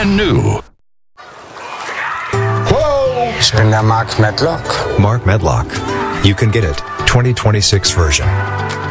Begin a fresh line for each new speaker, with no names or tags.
brand new.
Whoa! Ich bin der Mark Medlock.
Mark Medlock. You can get it, 2026 version.